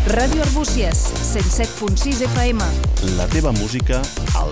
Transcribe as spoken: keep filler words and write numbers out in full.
Ràdio Arbúcies, cent set punt sis F M. La teva música al